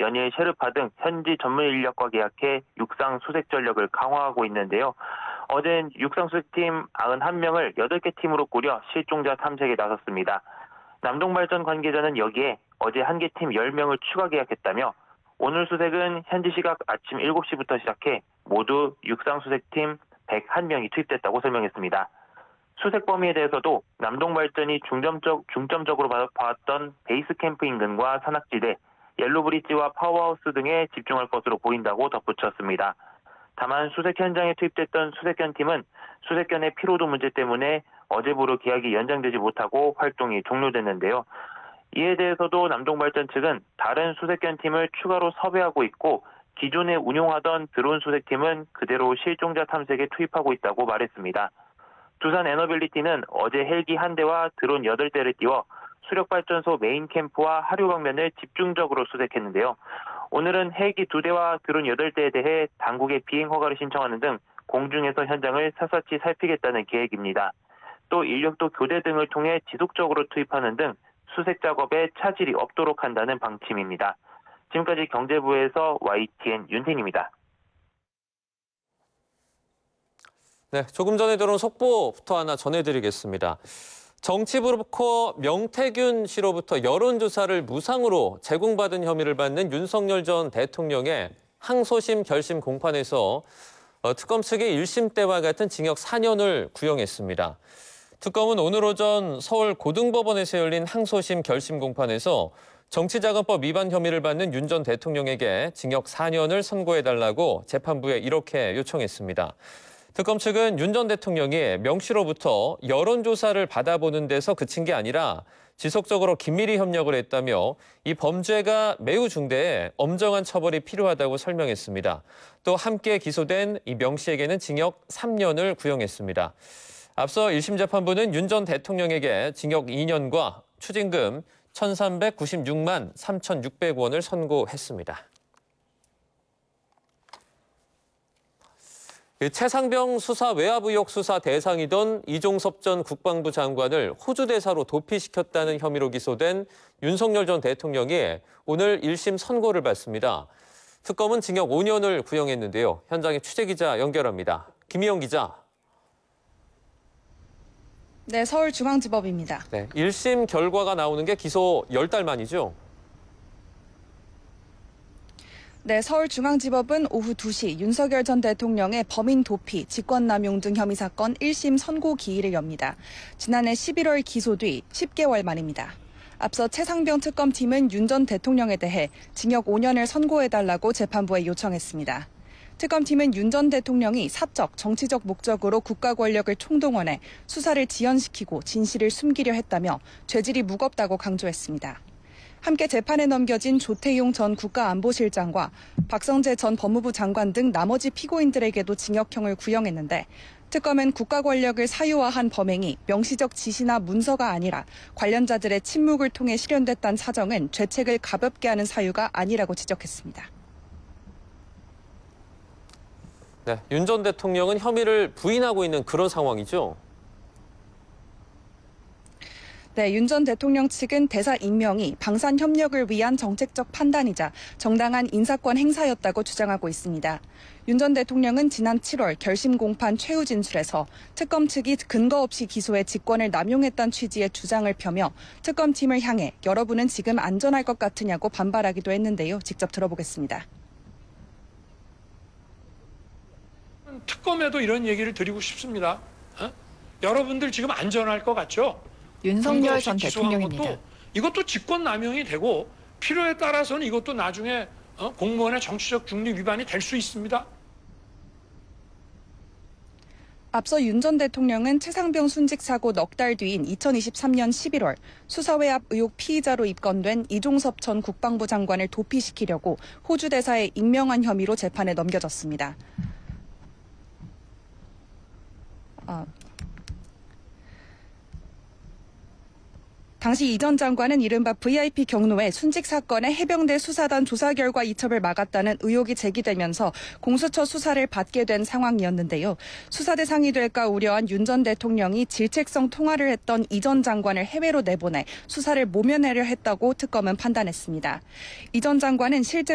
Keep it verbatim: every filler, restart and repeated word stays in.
연일 셰르파 등 현지 전문 인력과 계약해 육상 수색 전력을 강화하고 있는데요. 어젠 육상 수색팀 구십일 명을 여덟 개 팀으로 꾸려 실종자 탐색에 나섰습니다. 남동발전 관계자는 여기에 어제 한 개 팀 열 명을 추가 계약했다며 오늘 수색은 현지 시각 아침 일곱 시부터 시작해 모두 육상 수색팀 백일 명이 투입됐다고 설명했습니다. 수색 범위에 대해서도 남동발전이 중점적, 중점적으로 봐왔던 베이스 캠프 인근과 산악지대, 옐로브릿지와 파워하우스 등에 집중할 것으로 보인다고 덧붙였습니다. 다만 수색 현장에 투입됐던 수색견팀은 수색견의 피로도 문제 때문에 어제부로 계약이 연장되지 못하고 활동이 종료됐는데요. 이에 대해서도 남동발전 측은 다른 수색견팀을 추가로 섭외하고 있고 기존에 운용하던 드론 수색팀은 그대로 실종자 탐색에 투입하고 있다고 말했습니다. 두산 에너빌리티는 어제 헬기 한 대와 드론 여덟 대를 띄워 수력발전소 메인 캠프와 하류 방면을 집중적으로 수색했는데요. 오늘은 헬기 두 대와 드론 여덟 대에 대해 당국에 비행 허가를 신청하는 등 공중에서 현장을 샅샅이 살피겠다는 계획입니다. 또 인력도 교대 등을 통해 지속적으로 투입하는 등 수색 작업에 차질이 없도록 한다는 방침입니다. 지금까지 경제부에서 와이티엔 윤택입니다. 네, 조금 전에 들어온 속보부터 하나 전해드리겠습니다. 정치브로커 명태균 씨로부터 여론조사를 무상으로 제공받은 혐의를 받는 윤석열 전 대통령의 항소심 결심 공판에서 특검 측이 일 심 때와 같은 징역 사 년을 구형했습니다. 특검은 오늘 오전 서울 고등법원에서 열린 항소심 결심 공판에서 정치자금법 위반 혐의를 받는 윤 전 대통령에게 징역 사 년을 선고해달라고 재판부에 이렇게 요청했습니다. 특검 측은 윤 전 대통령이 명 씨로부터 여론조사를 받아보는 데서 그친 게 아니라 지속적으로 긴밀히 협력을 했다며 이 범죄가 매우 중대해 엄정한 처벌이 필요하다고 설명했습니다. 또 함께 기소된 이 명 씨에게는 징역 삼 년을 구형했습니다. 앞서 일 심 재판부는 윤 전 대통령에게 징역 이 년과 추징금 천삼백구십육만 삼천육백 원을 선고했습니다. 최상병 수사 외압 의혹 수사 대상이던 이종섭 전 국방부 장관을 호주 대사로 도피시켰다는 혐의로 기소된 윤석열 전 대통령이 오늘 일 심 선고를 받습니다. 특검은 징역 오 년을 구형했는데요. 현장에 취재기자 연결합니다. 김희영 기자. 네, 서울중앙지법입니다. 네, 일 심 결과가 나오는 게 기소 열 달 만이죠? 네, 서울중앙지법은 오후 두 시 윤석열 전 대통령의 범인 도피, 직권남용 등 혐의 사건 일 심 선고 기일을 엽니다. 지난해 십일월 기소 뒤 십 개월 만입니다. 앞서 최상병 특검팀은 윤 전 대통령에 대해 징역 오 년을 선고해달라고 재판부에 요청했습니다. 특검팀은 윤 전 대통령이 사적, 정치적 목적으로 국가 권력을 총동원해 수사를 지연시키고 진실을 숨기려 했다며 죄질이 무겁다고 강조했습니다. 함께 재판에 넘겨진 조태용 전 국가안보실장과 박성재 전 법무부 장관 등 나머지 피고인들에게도 징역형을 구형했는데 특검은 국가 권력을 사유화한 범행이 명시적 지시나 문서가 아니라 관련자들의 침묵을 통해 실현됐다는 사정은 죄책을 가볍게 하는 사유가 아니라고 지적했습니다. 네, 윤 전 대통령은 혐의를 부인하고 있는 그런 상황이죠? 네, 윤 전 대통령 측은 대사 임명이 방산 협력을 위한 정책적 판단이자 정당한 인사권 행사였다고 주장하고 있습니다. 윤 전 대통령은 지난 칠월 결심 공판 최후 진술에서 특검 측이 근거 없이 기소해 직권을 남용했다는 취지의 주장을 펴며 특검팀을 향해 여러분은 지금 안전할 것 같으냐고 반발하기도 했는데요. 직접 들어보겠습니다. 특검에도 이런 얘기를 드리고 싶습니다. 어? 여러분들 지금 안전할 것 같죠? 윤석열 전 대통령입니다. 것도, 이것도 직권남용이 되고 필요에 따라서는 이것도 나중에 어? 공무원의 정치적 중립 위반이 될 수 있습니다. 앞서 윤 전 대통령은 최상병 순직 사고 넉 달 뒤인 이천이십삼 년 십일월 수사외압 의혹 피의자로 입건된 이종섭 전 국방부 장관을 도피시키려고 호주 대사에 임명한 혐의로 재판에 넘겨졌습니다. 아. 당시 이 전 장관은 이른바 브이아이피 경로에 순직 사건의 해병대 수사단 조사 결과 이첩을 막았다는 의혹이 제기되면서 공수처 수사를 받게 된 상황이었는데요. 수사 대상이 될까 우려한 윤 전 대통령이 질책성 통화를 했던 이 전 장관을 해외로 내보내 수사를 모면하려 했다고 특검은 판단했습니다. 이 전 장관은 실제